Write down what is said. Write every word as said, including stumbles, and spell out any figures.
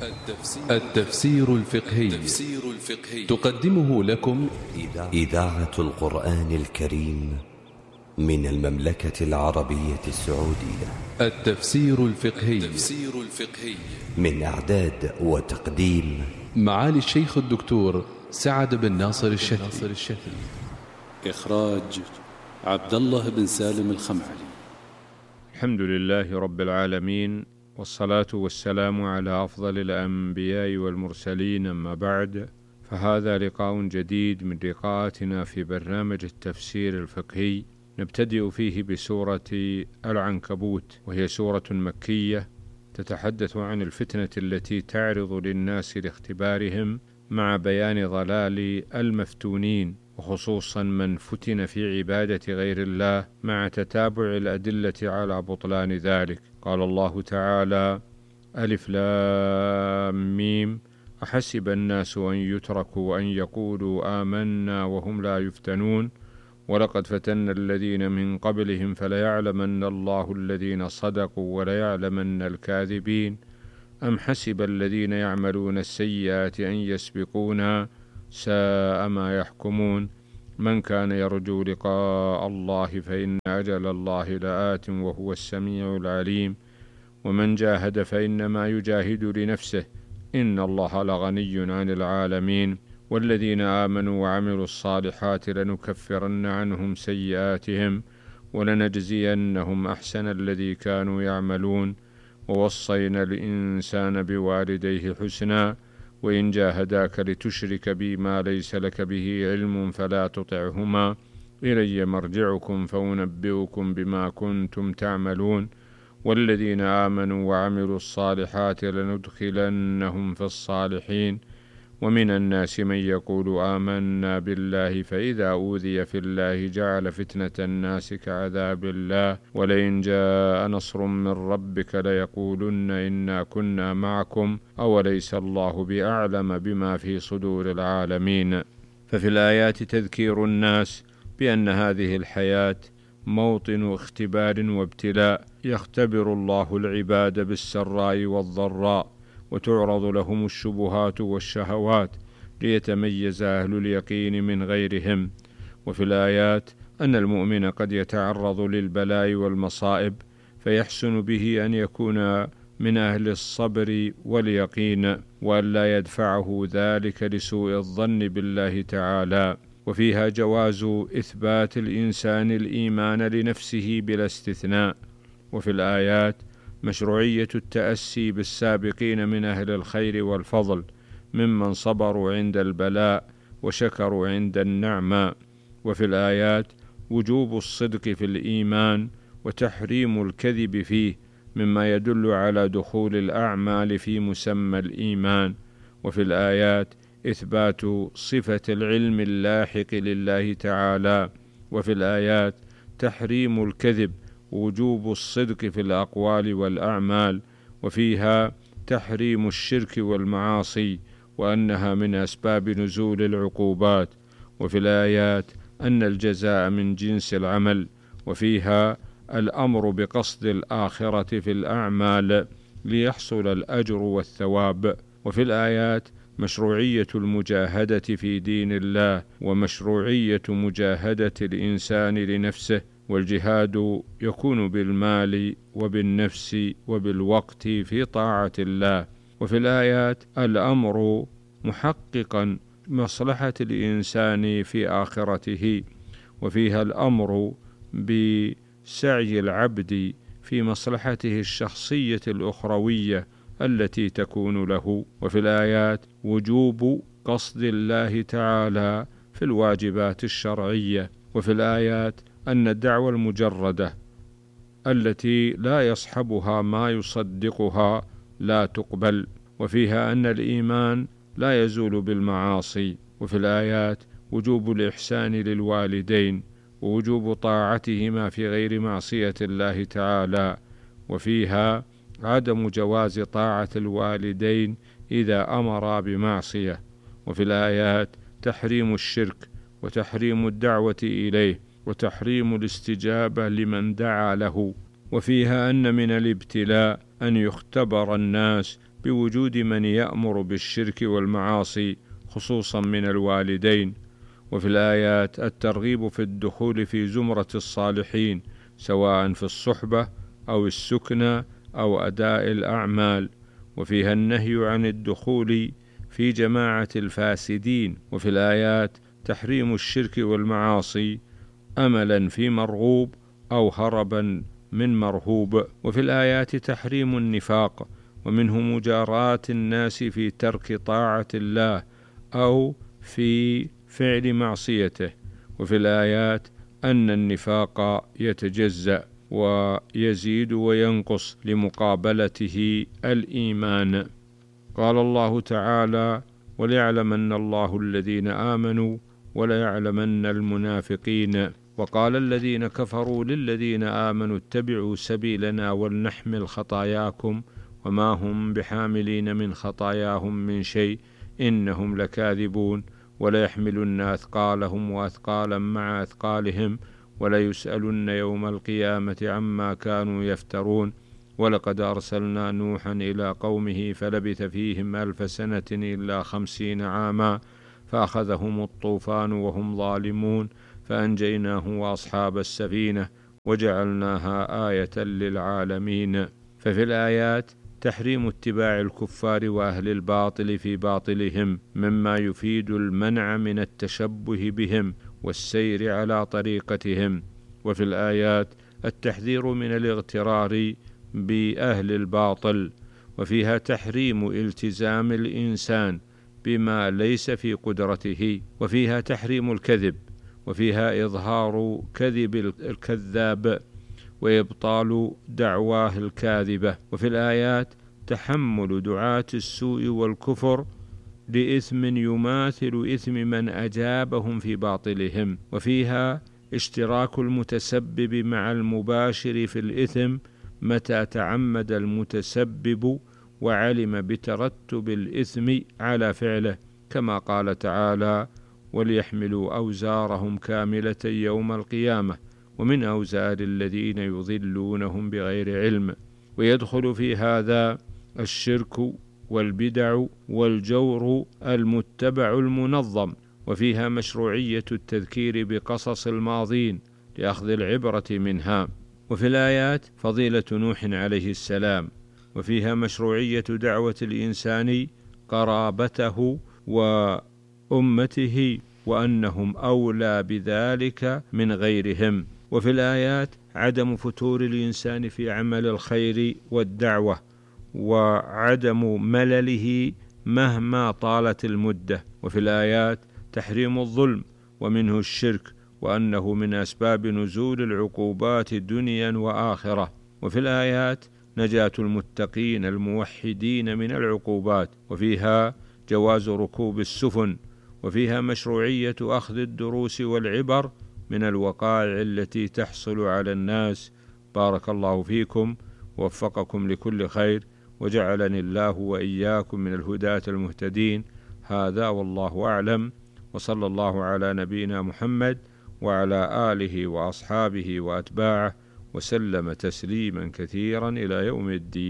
التفسير الفقهي تقدمه لكم إذاعة القرآن الكريم من المملكة العربية السعودية. التفسير الفقهي من إعداد وتقديم معالي الشيخ الدكتور سعد بن ناصر الشافعي. إخراج عبد الله بن سالم الخمعلي. الحمد لله رب العالمين، والصلاة والسلام على أفضل الأنبياء والمرسلين، أما بعد، فهذا لقاء جديد من لقاءاتنا في برنامج التفسير الفقهي، نبتدئ فيه بسورة العنكبوت، وهي سورة مكية تتحدث عن الفتنة التي تعرض للناس لاختبارهم مع بيان ضلال المفتونين، وخصوصا من فتن في عبادة غير الله، مع تتابع الأدلة على بطلان ذلك. قال الله تعالى: ألف لام ميم، أحسب الناس أن يتركوا أن يقولوا آمنا وهم لا يفتنون، ولقد فتنا الذين من قبلهم فليعلمن الله الذين صدقوا وليعلمن الكاذبين، أم حسب الذين يعملون السيئات أن يسبقونا، ساء ما يحكمون. من كان يرجو لقاء الله فإن أجل الله لآت وهو السميع العليم، ومن جاهد فإنما يجاهد لنفسه، إن الله لغني عن العالمين. والذين آمنوا وعملوا الصالحات لنكفرن عنهم سيئاتهم ولنجزينهم أحسن الذي كانوا يعملون، ووصينا الإنسان بوالديه حسنا، وإن جاهداك لتشرك بي ما ليس لك به علم فلا تطعهما، إلي مرجعكم فأنبئكم بما كنتم تعملون. والذين آمنوا وعملوا الصالحات لندخلنهم في الصالحين. ومن الناس من يقول آمنا بالله فإذا أوذي في الله جعل فتنة الناس كعذاب الله، ولئن جاء نصر من ربك ليقولن إنا كنا معكم أوليس الله بأعلم بما في صدور العالمين. ففي الآيات تذكير الناس بأن هذه الحياة موطن اختبار وابتلاء، يختبر الله العباد بالسراء والضراء، وتعرض لهم الشبهات والشهوات ليتميز أهل اليقين من غيرهم. وفي الآيات أن المؤمن قد يتعرض للبلاء والمصائب فيحسن به أن يكون من أهل الصبر واليقين، وأن لا يدفعه ذلك لسوء الظن بالله تعالى. وفيها جواز إثبات الإنسان الإيمان لنفسه بلا استثناء. وفي الآيات مشروعية التأسي بالسابقين من أهل الخير والفضل ممن صبروا عند البلاء وشكروا عند النعمة. وفي الآيات وجوب الصدق في الإيمان وتحريم الكذب فيه، مما يدل على دخول الأعمال في مسمى الإيمان. وفي الآيات إثبات صفة العلم اللاحق لله تعالى. وفي الآيات تحريم الكذب ووجوب الصدق في الأقوال والأعمال، وفيها تحريم الشرك والمعاصي وأنها من أسباب نزول العقوبات. وفي الآيات أن الجزاء من جنس العمل، وفيها الأمر بقصد الآخرة في الأعمال ليحصل الأجر والثواب. وفي الآيات مشروعية المجاهدة في دين الله، ومشروعية مجاهدة الإنسان لنفسه، والجهاد يكون بالمال وبالنفس وبالوقت في طاعة الله. وفي الآيات الأمر محققا مصلحة الإنسان في آخرته، وفيها الأمر بسعي العبد في مصلحته الشخصية الأخروية التي تكون له. وفي الآيات وجوب قصد الله تعالى في الواجبات الشرعية. وفي الآيات أن الدعوة المجردة التي لا يصحبها ما يصدقها لا تقبل. وفيها أن الإيمان لا يزول بالمعاصي. وفي الآيات وجوب الإحسان للوالدين ووجوب طاعتهما في غير معصية الله تعالى. وفيها عدم جواز طاعة الوالدين إذا أمرا بمعصية. وفي الآيات تحريم الشرك وتحريم الدعوة إليه وتحريم الاستجابة لمن دعا له. وفيها أن من الابتلاء أن يختبر الناس بوجود من يأمر بالشرك والمعاصي خصوصا من الوالدين. وفي الآيات الترغيب في الدخول في زمرة الصالحين سواء في الصحبة أو السكنى أو أداء الأعمال، وفيها النهي عن الدخول في جماعة الفاسدين. وفي الآيات تحريم الشرك والمعاصي أملا في مرغوب أو هربا من مرهوب. وفي الآيات تحريم النفاق، ومنه مجاراة الناس في ترك طاعة الله أو في فعل معصيته. وفي الآيات أن النفاق يتجزأ ويزيد وينقص لمقابلته الإيمان. قال الله تعالى: وليعلمن الله الذين آمنوا وليعلمن المنافقين. وقال الذين كفروا للذين آمنوا اتبعوا سبيلنا ولنحمل خطاياكم وما هم بحاملين من خطاياهم من شيء إنهم لكاذبون وليحملن أثقالهم وأثقالا مع أثقالهم وليسألن يوم القيامة عما كانوا يفترون. ولقد أرسلنا نوحا إلى قومه فلبث فيهم ألف سنة إلا خمسين عاما فأخذهم الطوفان وهم ظالمون فأنجيناه وأصحاب السفينة وجعلناها آية للعالمين. ففي الآيات تحريم اتباع الكفار وأهل الباطل في باطلهم مما يفيد المنع من التشبه بهم والسير على طريقتهم. وفي الآيات التحذير من الاغترار بأهل الباطل، وفيها تحريم التزام الإنسان بما ليس في قدرته. وفيها تحريم الكذب، وفيها إظهار كذب الكذاب وإبطال دعواه الكاذبة. وفي الآيات تحمل دعاة السوء والكفر لإثم يماثل إثم من أجابهم في باطلهم. وفيها اشتراك المتسبب مع المباشر في الإثم متى تعمد المتسبب وعلم بترتب الإثم على فعله، كما قال تعالى: وليحملوا أوزارهم كاملة يوم القيامة ومن أوزار الذين يضلونهم بغير علم. ويدخل في هذا الشرك والبدع والجور المتبع المنظم. وفيها مشروعية التذكير بقصص الماضين لأخذ العبرة منها. وفي الآيات فضيلة نوح عليه السلام، وفيها مشروعية دعوة الإنسان قرابته وأمته وأنهم أولى بذلك من غيرهم. وفي الآيات عدم فتور الإنسان في عمل الخير والدعوة وعدم ملله مهما طالت المدة. وفي الآيات تحريم الظلم ومنه الشرك وأنه من أسباب نزول العقوبات دنيا وآخرة. وفي الآيات نجاة المتقين الموحدين من العقوبات. وفيها جواز ركوب السفن. وفيها مشروعية أخذ الدروس والعبر من الوقائع التي تحصل على الناس. بارك الله فيكم ووفقكم لكل خير، وجعلني الله وإياكم من الهداة المهتدين. هذا والله أعلم، وصلى الله على نبينا محمد وعلى آله وأصحابه وأتباعه وسلم تسليما كثيرا إلى يوم الدين.